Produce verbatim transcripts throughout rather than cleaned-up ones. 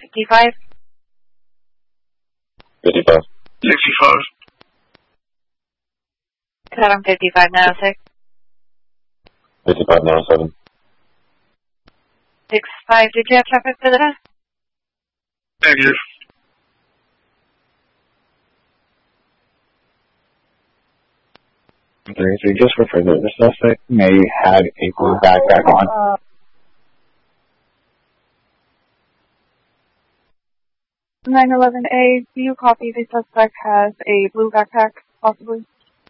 fifty-five. fifty-five. sixty-five. seven fifty-five nine oh six. fifty-five nine oh seven. six five, did you have traffic for the day? Negative. thirty-three, just for further, the suspect may have a blue backpack on. nine eleven A, do you copy the suspect has a blue backpack, possibly?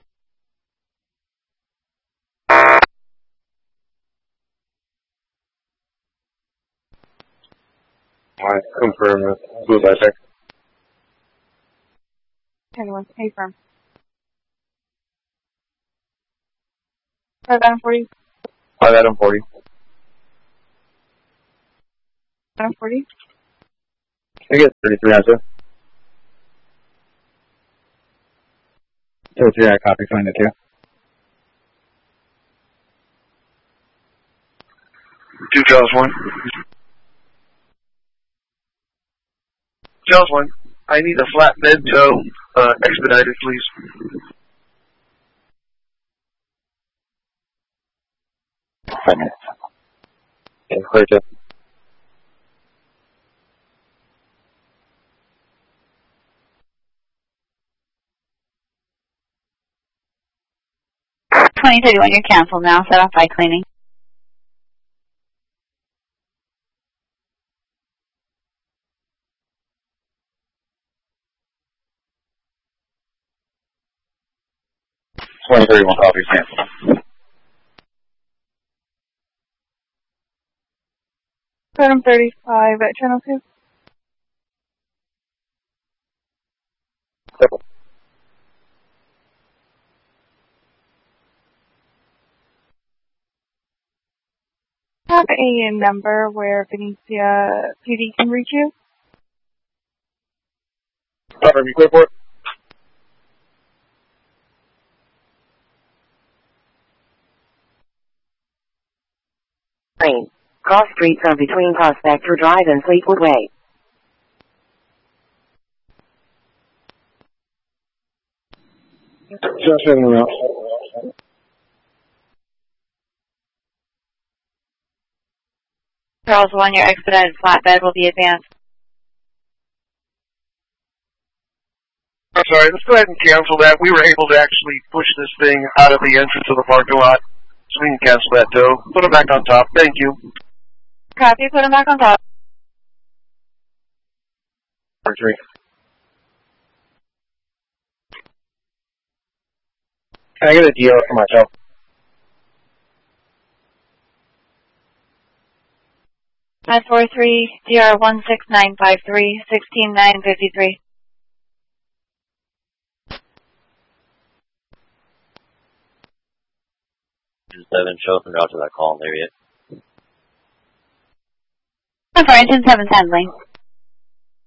I confirm with blue backpack. ten one, A firm. five Adam forty. five Adam forty. Adam forty. I get thirty-three answer. thirty-three, I copy, find it too. Two Charles one. Charles one. I need a flatbed tow, uh, expedited, please. Five minutes. Okay, clear to. twenty thirty-one, you're canceled now. Set off by cleaning. twenty thirty-one copies canceled. Adam thirty-five at channel two. Simple. Have a number where Benicia P D can reach you. Cover, you clear for it? Lane. Cross streets are between Prospector Drive and Fleetwood Way. Just in the route. Charles one, your expedited flatbed will be advanced. I'm sorry, let's go ahead and cancel that. We were able to actually push this thing out of the entrance of the parking lot, so we can cancel that tow. Put it back on top. Thank you. Copy, put him back on top. Three. Can I get a D R for myself? five four three, D R one six nine five three, sixteen nine fifty-three. seven, show up and route to that call area. I'm sorry, ten seven handling.